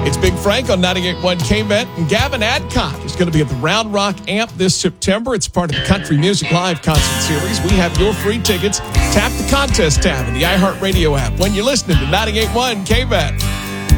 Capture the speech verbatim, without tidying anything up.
It's Big Frank on ninety-eight point one K-Bet, and Gavin Adcock is going to be at the Round Rock Amp this September. It's part of the Country Music Live concert series. We have your free tickets. Tap the contest tab in the iHeartRadio app when you're listening to ninety-eight point one K-Bet.